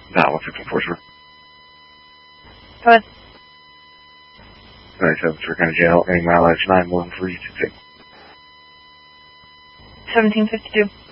Nah, 164, sir. Go ahead. 97, Sir County Jail, any mileage 91326. 1752.